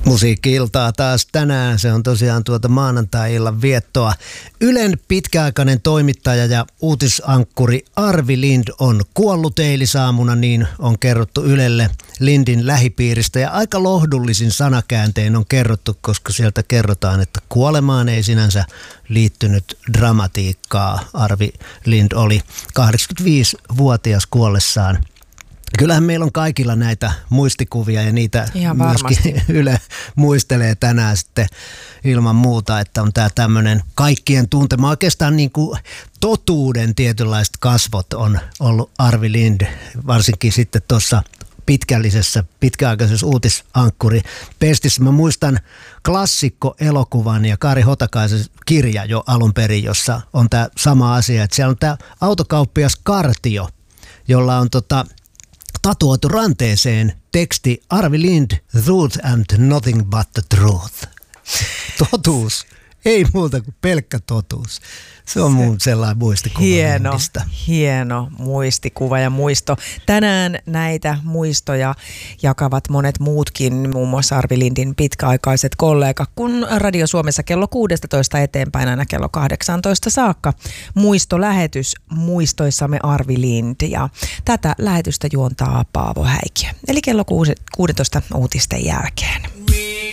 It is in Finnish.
Musiikki-iltaa taas tänään. Se on tosiaan maanantai-illan viettoa. Ylen pitkäaikainen toimittaja ja uutisankkuri Arvi Lind on kuollut eilisaamuna, niin on kerrottu Ylelle Lindin lähipiiristä. Ja aika lohdullisin sanakääntein on kerrottu, koska sieltä kerrotaan, että kuolemaan ei sinänsä liittynyt dramatiikkaa. Arvi Lind oli 85-vuotias kuollessaan. Kyllähän meillä on kaikilla näitä muistikuvia ja niitä myöskin Yle muistelee tänään sitten ilman muuta, että on tämä tämmöinen kaikkien tuntema. Oikeastaan niin kuin totuuden tietynlaiset kasvot on ollut Arvi Lind, varsinkin sitten tuossa pitkäaikaisessa uutisankkuri pestissä. Mä muistan klassikko-elokuvan ja Kari Hotakaisen kirja jo alun perin, jossa on tämä sama asia, että siellä on tämä autokauppias Kartio, jolla on tatuoitu ranteeseen teksti Arvi Lind, truth and nothing but the truth. Totuus. Ei muuta kuin pelkkä totuus. Se on mun sellainen muistikuva. Hieno muistikuva ja muisto. Tänään näitä muistoja jakavat monet muutkin, muun muassa Arvi Lindin pitkäaikaiset kollegat, kun Radio Suomessa kello 16 eteenpäin aina kello 18 saakka. Muistolähetys Muistoissamme Arvi Lind, ja tätä lähetystä juontaa Paavo Häikiö. Eli kello 16 uutisten jälkeen.